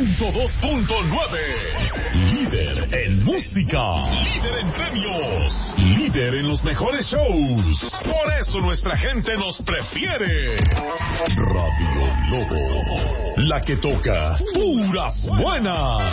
102.9. Líder en música. Líder en premios. Líder en los mejores shows. Por eso nuestra gente nos prefiere. Radio Globo. La que toca puras buenas.